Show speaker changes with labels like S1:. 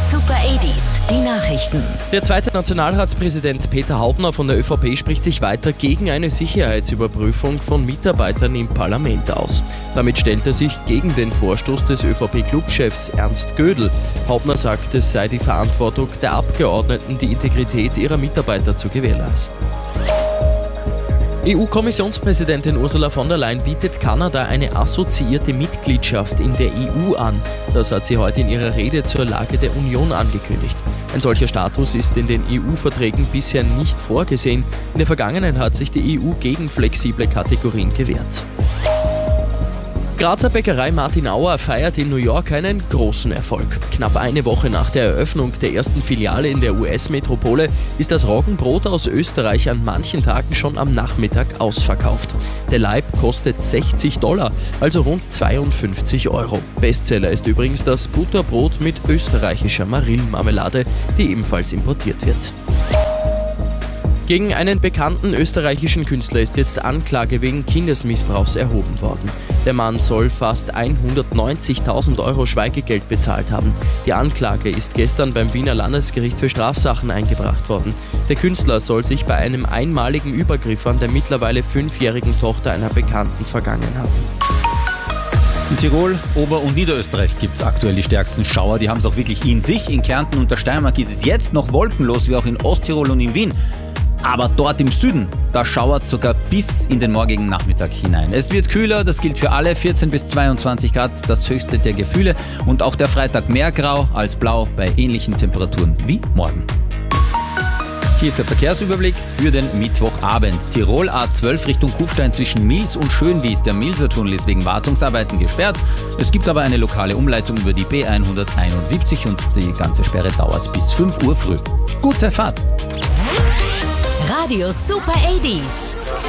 S1: Super 80s, die Nachrichten.
S2: Der zweite Nationalratspräsident Peter Haubner von der ÖVP spricht sich weiter gegen eine Sicherheitsüberprüfung von Mitarbeitern im Parlament aus. Damit stellt er sich gegen den Vorstoß des ÖVP-Clubchefs Ernst Gödel. Haubner sagt, es sei die Verantwortung der Abgeordneten, die Integrität ihrer Mitarbeiter zu gewährleisten. EU-Kommissionspräsidentin Ursula von der Leyen bietet Kanada eine assoziierte Mitgliedschaft in der EU an. Das hat sie heute in ihrer Rede zur Lage der Union angekündigt. Ein solcher Status ist in den EU-Verträgen bisher nicht vorgesehen. In der Vergangenheit hat sich die EU gegen flexible Kategorien gewehrt. Grazer Bäckerei Martin Auer feiert in New York einen großen Erfolg. Knapp eine Woche nach der Eröffnung der ersten Filiale in der US-Metropole ist das Roggenbrot aus Österreich an manchen Tagen schon am Nachmittag ausverkauft. Der Laib kostet $60, also rund 52 €. Bestseller ist übrigens das Butterbrot mit österreichischer Marillenmarmelade, die ebenfalls importiert wird. Gegen einen bekannten österreichischen Künstler ist jetzt Anklage wegen Kindesmissbrauchs erhoben worden. Der Mann soll fast 190.000 € Schweigegeld bezahlt haben. Die Anklage ist gestern beim Wiener Landesgericht für Strafsachen eingebracht worden. Der Künstler soll sich bei einem einmaligen Übergriff an der mittlerweile 5-jährigen Tochter einer Bekannten vergangen haben.
S3: In Tirol, Ober- und Niederösterreich gibt es aktuell die stärksten Schauer. Die haben es auch wirklich in sich. In Kärnten und der Steiermark ist es jetzt noch wolkenlos, wie auch in Osttirol und in Wien. Aber dort im Süden, da schauert es sogar bis in den morgigen Nachmittag hinein. Es wird kühler, das gilt für alle, 14 bis 22 Grad, das höchste der Gefühle. Und auch der Freitag mehr grau als blau bei ähnlichen Temperaturen wie morgen. Hier ist der Verkehrsüberblick für den Mittwochabend. Tirol A12 Richtung Kufstein zwischen Mils und Schönwies. Der Milsertunnel ist wegen Wartungsarbeiten gesperrt. Es gibt aber eine lokale Umleitung über die B171 und die ganze Sperre dauert bis 5 Uhr früh. Gute Fahrt!
S1: Radio Super 80s.